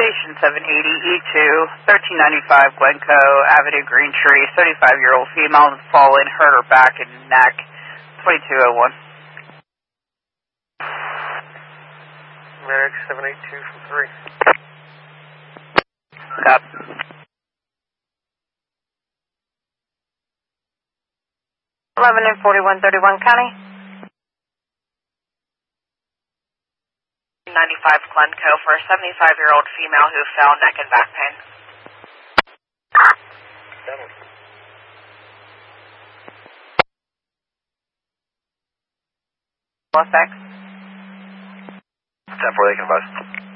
Station 780 E2, 1395 Glencoe Avenue, Green Tree, 35-year-old female, fallen, hurt her back and neck, 2201. Medic 782 from 3. Stop. 11 and 4131 County. 95 Glencoe for a 75-year-old female who fell, neck and back pain. Suspect. 10-4, they can bust.